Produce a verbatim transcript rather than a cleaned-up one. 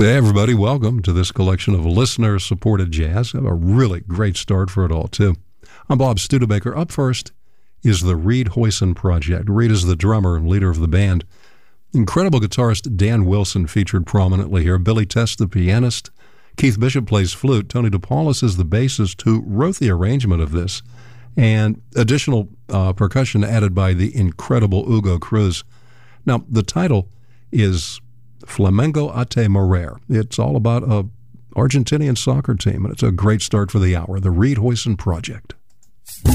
Hey, everybody, welcome to this collection of listener-supported jazz. A really great start for it all, too. I'm Bob Studebaker. Up first is the Reed Hoyson Project. Reed is the drummer and leader of the band. Incredible guitarist Dan Wilson featured prominently here. Billy Test, the pianist. Keith Bishop plays flute. Tony DePaulis is the bassist who wrote the arrangement of this. And additional uh, percussion added by the incredible Hugo Cruz. Now, the title is Flamengo a te morir. It's all about a Argentinian soccer team, and it's a great start for the hour. The Reed Hoyson Project.